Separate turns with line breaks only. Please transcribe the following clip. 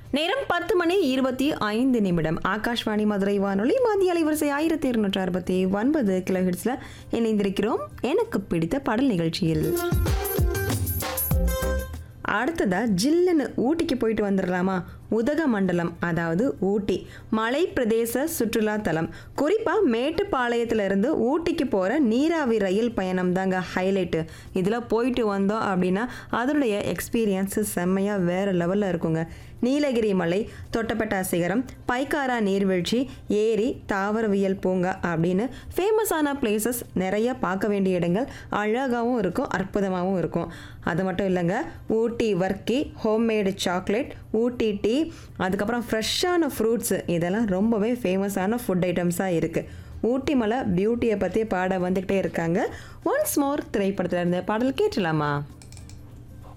நேரம் 10:25 ஆகாஷ்வாணி மதுரை வானொலி மத்திய அலைவரிசை 1269 கிலோஹெர்ட்ஸ்ல இணைந்திருக்கிறோம். எனக்கு பிடித்த பாடல் நிகழ்ச்சியில் அடுத்ததா ஜில்லுன்னு ஊட்டிக்கு போயிட்டு வந்துடலாமா? உதகமண்டலம், அதாவது ஊட்டி மலை பிரதேச சுற்றுலா தலம். குறிப்பாக மேட்டுப்பாளையத்திலிருந்து ஊட்டிக்கு போகிற நீராவி ரயில் பயணம் தாங்க ஹைலைட்டு. இதில் போயிட்டு வந்தோம் அப்படின்னா அதனுடைய எக்ஸ்பீரியன்ஸு செம்மையாக வேறு லெவலில் இருக்குங்க. நீலகிரி மலை, தொட்டபெட்டா சிகரம், பைக்காரா நீர்வீழ்ச்சி, ஏரி, தாவரவியல் பூங்கா அப்படின்னு ஃபேமஸான பிளேசஸ் நிறைய பார்க்க வேண்டிய இடங்கள். அழகாகவும் இருக்கும், அற்புதமாகவும் இருக்கும். அது மட்டும் இல்லைங்க, ஊட்டி வர்க்கி, ஹோம்மேடு சாக்லேட், ஊட்டி டீ, அதுக்கப்புறம் ஃப்ரெஷ்ஷான ஃப்ரூட்ஸு, இதெல்லாம் ரொம்பவே ஃபேமஸான ஃபுட் ஐட்டம்ஸாக இருக்குது. ஊட்டி மலை பியூட்டியை பற்றி பாட வந்துக்கிட்டே இருக்காங்க. ஒன்ஸ் மோர் திரைப்படத்தில் இருந்த பாடல் கேட்டலாமா?